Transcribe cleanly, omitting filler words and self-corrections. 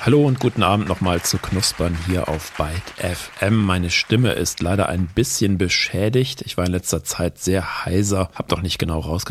Hallo und guten Abend nochmal zu Knuspern hier auf Byte FM. Meine Stimme ist leider ein bisschen beschädigt. Ich war in letzter Zeit sehr heiser, habe doch nicht genau rausgekriegt,